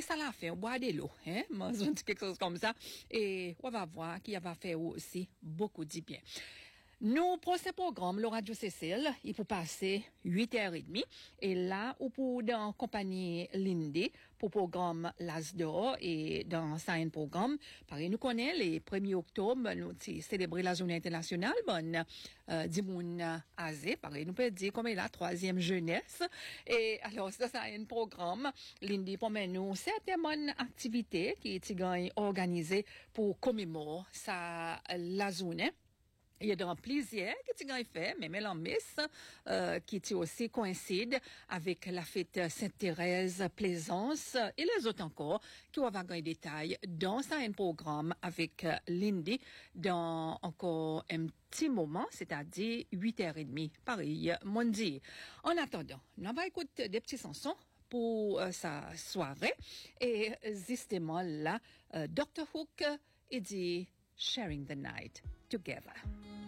ça l'a fait, on boit de l'eau, hein, manger quelque chose comme ça, et on va voir qu'il va faire aussi beaucoup de bien. Nous, pour ce programme, le Radio Cécile, il peut passer 8h30. Et là, ou pour dans compagnie Lindy, pour programme L'As d'Or et dans un programme, pareil, nous connaissons les 1er octobre, nous célébrer la journée internationale, Dimoun Azé, pareil, nous peut dire comme est la 3e jeunesse. Et alors, ça, c'est un programme, Lindy, pour nous, certaines activités qui est organisées pour commémorer la journée. Il y a dans plaisir que tu as fait, mais en miss, qui aussi coïncide avec la fête Sainte-Thérèse Plaisance et les autres encore, qui vont avoir des détails dans un programme avec Lindy dans encore un petit moment, c'est-à-dire 8h30, pareil, lundi. En attendant, on va écouter des petits chansons pour sa soirée et justement là, Dr. Hook, il dit Sharing the Night Together.